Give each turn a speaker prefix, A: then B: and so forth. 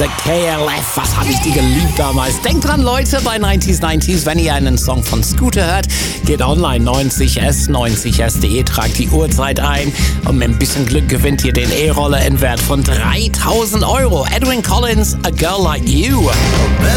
A: The KLF, was habe ich die geliebt damals. Denkt dran, Leute, bei 90s, wenn ihr einen Song von Scooter hört, geht online 90s.de, tragt die Uhrzeit ein und mit ein bisschen Glück gewinnt ihr den E-Roller in Wert von 3.000 €. Edwyn Collins, A Girl Like You.